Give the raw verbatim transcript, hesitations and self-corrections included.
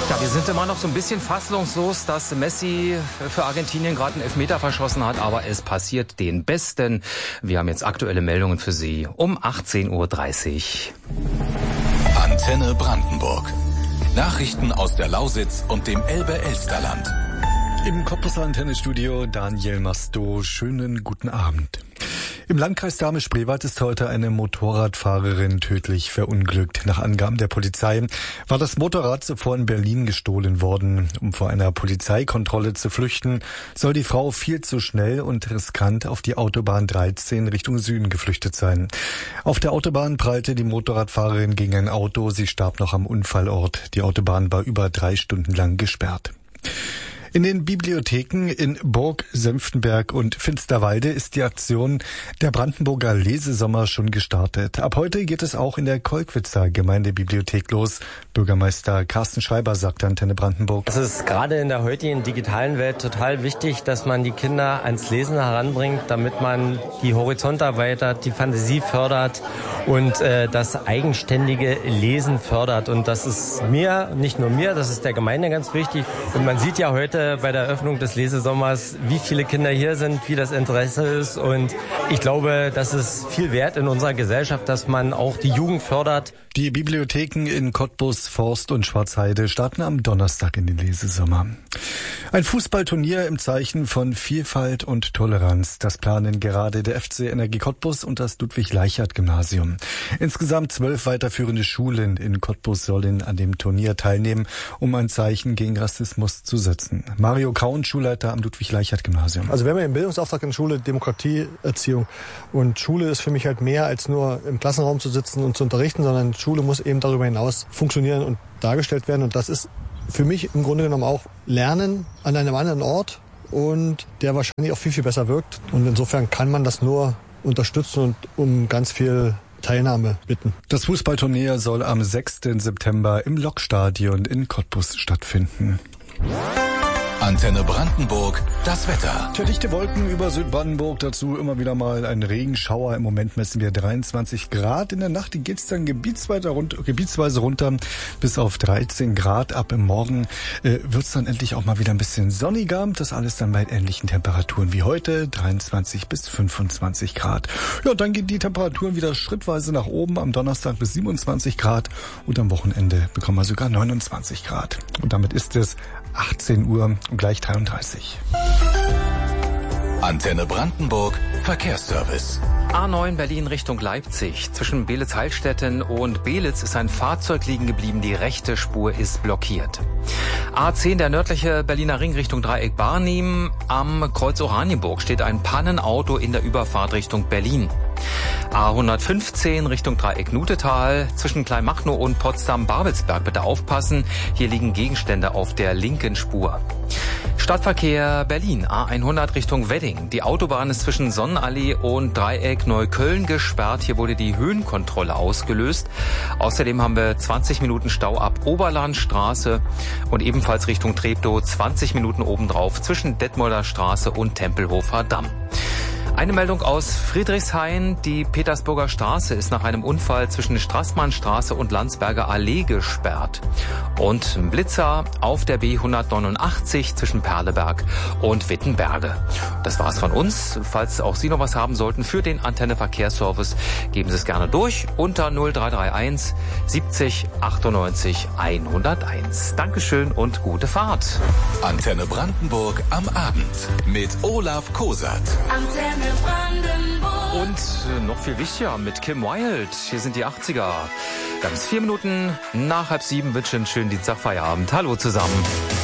Ja, wir sind immer noch so ein bisschen fassungslos, dass Messi für Argentinien gerade einen Elfmeter verschossen hat, aber es passiert den Besten. Wir haben jetzt aktuelle Meldungen für Sie um achtzehn Uhr dreißig. Antenne Brandenburg. Nachrichten aus der Lausitz und dem Elbe-Elsterland. Im Cottbuser Antennestudio Daniel Masto. Schönen guten Abend. Im Landkreis Dahme-Spreewald ist heute eine Motorradfahrerin tödlich verunglückt. Nach Angaben der Polizei war das Motorrad zuvor in Berlin gestohlen worden. Um vor einer Polizeikontrolle zu flüchten, soll die Frau viel zu schnell und riskant auf die Autobahn dreizehn Richtung Süden geflüchtet sein. Auf der Autobahn prallte die Motorradfahrerin gegen ein Auto. Sie starb noch am Unfallort. Die Autobahn war über drei Stunden lang gesperrt. In den Bibliotheken in Burg, Senftenberg und Finsterwalde ist die Aktion der Brandenburger Lesesommer schon gestartet. Ab heute geht es auch in der Kolkwitzer Gemeindebibliothek los. Bürgermeister Carsten Schreiber sagt Antenne Brandenburg. Es ist gerade in der heutigen digitalen Welt total wichtig, dass man die Kinder ans Lesen heranbringt, damit man die Horizonte erweitert, die Fantasie fördert und äh, das eigenständige Lesen fördert. Und das ist mir, nicht nur mir, das ist der Gemeinde ganz wichtig. Und man sieht ja heute bei der Eröffnung des Lesesommers, wie viele Kinder hier sind, wie das Interesse ist. Und ich glaube, das ist viel wert in unserer Gesellschaft, dass man auch die Jugend fördert. Die Bibliotheken in Cottbus, Forst und Schwarzheide starten am Donnerstag in den Lesesommer. Ein Fußballturnier im Zeichen von Vielfalt und Toleranz. Das planen gerade der F C Energie Cottbus und das Ludwig-Leichhardt-Gymnasium. Insgesamt zwölf weiterführende Schulen in Cottbus sollen an dem Turnier teilnehmen, um ein Zeichen gegen Rassismus zu setzen. Mario Kaun, Schulleiter am Ludwig-Leichhardt-Gymnasium. Also wir haben ja im Bildungsauftrag in der Schule Demokratieerziehung. Und Schule ist für mich halt mehr als nur im Klassenraum zu sitzen und zu unterrichten, sondern Schule muss eben darüber hinaus funktionieren und dargestellt werden. Und das ist für mich im Grunde genommen auch Lernen an einem anderen Ort und der wahrscheinlich auch viel, viel besser wirkt. Und insofern kann man das nur unterstützen und um ganz viel Teilnahme bitten. Das Fußballturnier soll am sechsten September im Lokstadion in Cottbus stattfinden. Antenne Brandenburg, das Wetter. Tja, dichte Wolken über Südbrandenburg, dazu immer wieder mal ein Regenschauer. Im Moment messen wir dreiundzwanzig Grad. In der Nacht geht's dann gebietsweise runter, gebietsweise runter bis auf dreizehn Grad. Ab im Morgen äh, wird's dann endlich auch mal wieder ein bisschen sonniger. Das alles dann bei ähnlichen Temperaturen wie heute, dreiundzwanzig bis fünfundzwanzig Grad. Ja, dann gehen die Temperaturen wieder schrittweise nach oben. Am Donnerstag bis siebenundzwanzig Grad und am Wochenende bekommen wir sogar neunundzwanzig Grad. Und damit ist es achtzehn Uhr und gleich dreiunddreißig. Antenne Brandenburg, Verkehrsservice. A neun Berlin Richtung Leipzig. Zwischen Belitz-Heilstätten und Belitz ist ein Fahrzeug liegen geblieben. Die rechte Spur ist blockiert. A zehn, der nördliche Berliner Ring Richtung Dreieck Barnim. Am Kreuz Oranienburg steht ein Pannenauto in der Überfahrt Richtung Berlin. A hundertfünfzehn Richtung Dreieck Nutetal. Zwischen Kleinmachnow und Potsdam-Babelsberg bitte aufpassen. Hier liegen Gegenstände auf der linken Spur. Stadtverkehr Berlin, A hundert Richtung Wedding. Die Autobahn ist zwischen Sonnenallee und Dreieck Neukölln gesperrt. Hier wurde die Höhenkontrolle ausgelöst. Außerdem haben wir zwanzig Minuten Stau ab Oberlandstraße und ebenfalls Richtung Treptow zwanzig Minuten obendrauf zwischen Detmolder Straße und Tempelhofer Damm. Eine Meldung aus Friedrichshain. Die Petersburger Straße ist nach einem Unfall zwischen Straßmannstraße und Landsberger Allee gesperrt. Und ein Blitzer auf der B hundertneunundachtzig zwischen Perleberg und Wittenberge. Das war's von uns. Falls auch Sie noch was haben sollten für den Antenne Verkehrsservice, geben Sie es gerne durch unter null drei drei eins siebzig achtundneunzig hunderteins. Dankeschön und gute Fahrt. Antenne Brandenburg am Abend mit Olaf Kosat. Antenne Brandenburg. Und äh, noch viel wichtiger mit Kim Wilde. Hier sind die achtziger. Ganz vier Minuten nach halb sieben. Wünsche einen schönen Dienstagfeierabend. Hallo zusammen.